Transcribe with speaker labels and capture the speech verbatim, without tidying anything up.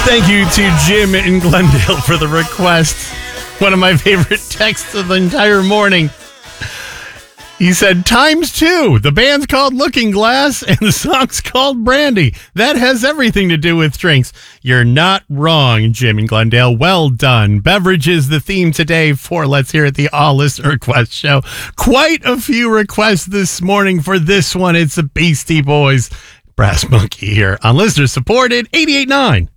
Speaker 1: Thank you to Jim in Glendale for the request. One of my favorite texts of the entire morning. He said, times two. The band's called Looking Glass and the song's called Brandy. That has everything to do with drinks. You're not wrong, Jim in Glendale. Well done. Beverage is the theme today for Let's Hear It, the All Listener Request Show. Quite a few requests this morning for this one. It's the Beastie Boys. Brass Monkey here on listener supported eighty-eight point nine